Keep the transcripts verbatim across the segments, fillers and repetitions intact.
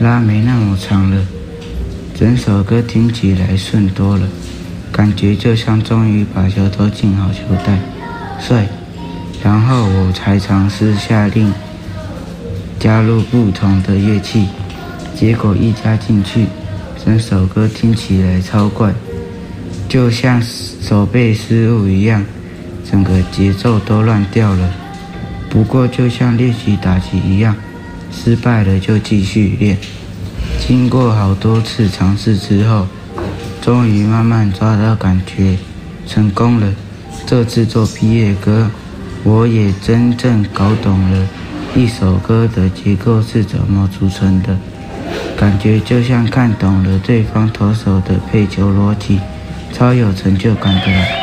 拉没那么长了，整首歌听起来顺多了，感觉就像终于把球投进好球袋，帅。然后我才尝试下令加入不同的乐器，结果一加进去，整首歌听起来超怪，就像手背失误一样，整个节奏都乱掉了。不过就像练习打击一样，失败了就继续练。经过好多次尝试之后，终于慢慢抓到感觉，成功了。这次做毕业歌，我也真正搞懂了一首歌的结构是怎么组成的，感觉就像看懂了对方投手的配球逻辑，超有成就感的啦。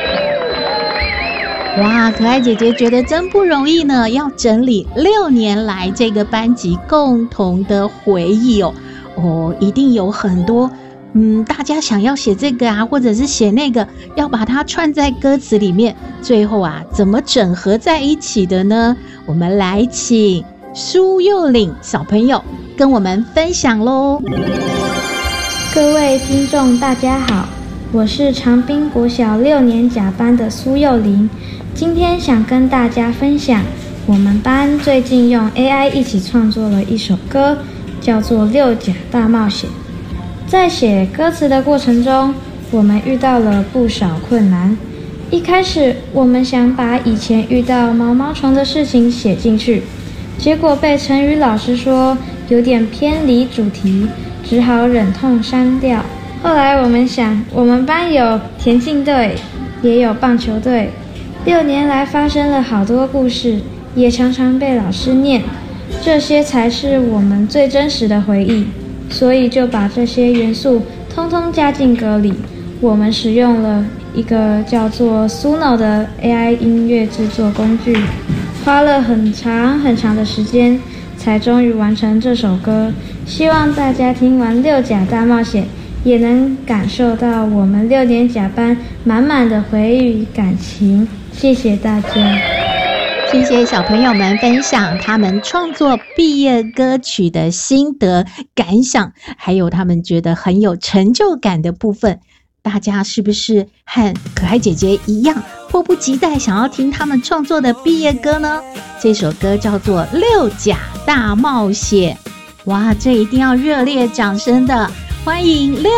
哇，可爱姐姐觉得真不容易呢，要整理六年来这个班级共同的回忆哦。哦，一定有很多嗯，大家想要写这个啊，或者是写那个，要把它串在歌词里面，最后啊，怎么整合在一起的呢？我们来请苏幼岭小朋友跟我们分享咯。 各位听众大家好，我是长滨国小六年甲班的苏幼岭，今天想跟大家分享我们班最近用 A I 一起创作了一首歌，叫做《六甲大冒险》。在写歌词的过程中，我们遇到了不少困难。一开始，我们想把以前遇到毛毛虫的事情写进去，结果被成语老师说有点偏离主题，只好忍痛删掉。后来我们想，我们班有田径队，也有棒球队，六年来发生了好多故事，也常常被老师念，这些才是我们最真实的回忆。所以就把这些元素通通加进歌里。我们使用了一个叫做 Suno 的 A I 音乐制作工具，花了很长很长的时间才终于完成这首歌。希望大家听完六甲大冒险也能感受到我们六年甲班满满的回忆与感情。谢谢大家。 谢谢小朋友们分享他们创作毕业歌曲的心得感想，还有他们觉得很有成就感的部分。大家是不是和可爱姐姐一样迫不及待想要听他们创作的毕业歌呢？这首歌叫做《六甲大冒险》。哇，这一定要热烈掌声的欢迎六